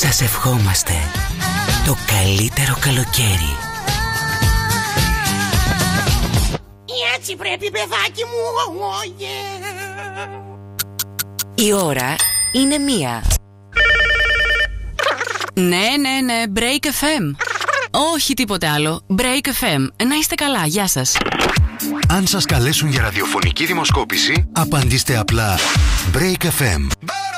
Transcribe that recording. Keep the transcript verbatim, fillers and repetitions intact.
Σας ευχόμαστε το καλύτερο καλοκαίρι. Έτσι πρέπει, παιδάκι μου. Oh, yeah. Η ώρα είναι μία. Ναι, ναι, ναι, Break εφ εμ. Όχι τίποτε άλλο, Break εφ εμ. Να είστε καλά, γεια σας. Αν σας καλέσουν για ραδιοφωνική δημοσκόπηση, απαντήστε απλά Break εφ εμ.